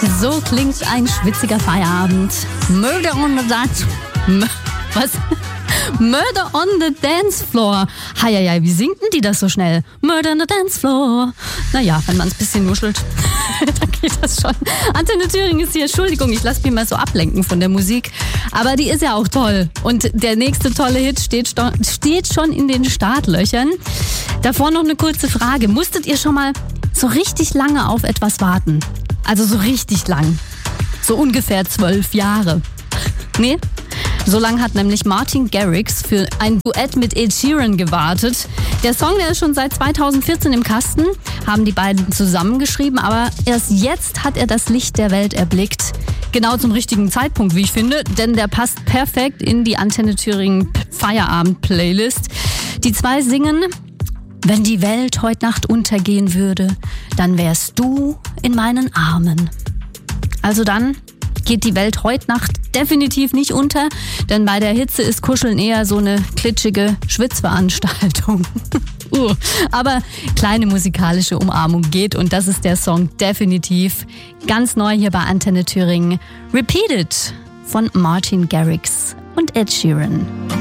So klingt ein schwitziger Feierabend. Murder on the Dance... Was? Murder on the Dance Floor. Heieiei, wie singt denn die das so schnell? Murder on the Dance Floor. Naja, wenn man es ein bisschen nuschelt, dann geht das schon. Antenne Thüringen ist hier. Entschuldigung, ich lasse mich mal so ablenken von der Musik. Aber die ist ja auch toll. Und der nächste tolle Hit steht schon in den Startlöchern. Davor noch eine kurze Frage. Musstet ihr schon mal so richtig lange auf etwas warten? Also so richtig lang. So ungefähr 12 Jahre. Nee? So lange hat nämlich Martin Garrix für ein Duett mit Ed Sheeran gewartet. Der Song, der ist schon seit 2014 im Kasten, haben die beiden zusammengeschrieben, aber erst jetzt hat er das Licht der Welt erblickt. Genau zum richtigen Zeitpunkt, wie ich finde, denn der passt perfekt in die Antenne Thüringen Feierabend-Playlist. Die zwei singen: Wenn die Welt heute Nacht untergehen würde, dann wärst du in meinen Armen. Also dann geht die Welt heute Nacht definitiv nicht unter, denn bei der Hitze ist Kuscheln eher so eine klitschige Schwitzveranstaltung. Aber kleine musikalische Umarmung geht und das ist der Song definitiv. Ganz neu hier bei Antenne Thüringen. Repeated von Martin Garrix und Ed Sheeran.